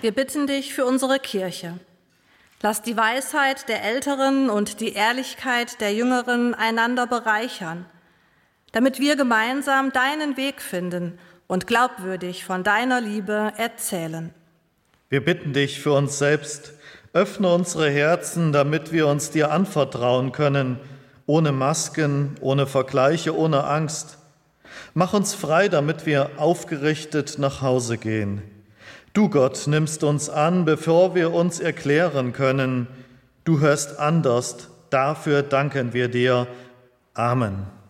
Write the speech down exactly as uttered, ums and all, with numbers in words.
Wir bitten dich für unsere Kirche. Lass die Weisheit der Älteren und die Ehrlichkeit der Jüngeren einander bereichern, damit wir gemeinsam deinen Weg finden und glaubwürdig von deiner Liebe erzählen. Wir bitten dich für uns selbst, öffne unsere Herzen, damit wir uns dir anvertrauen können, ohne Masken, ohne Vergleiche, ohne Angst. Mach uns frei, damit wir aufgerichtet nach Hause gehen. Du, Gott, nimmst uns an, bevor wir uns erklären können. Du hörst anders, dafür danken wir dir. Amen.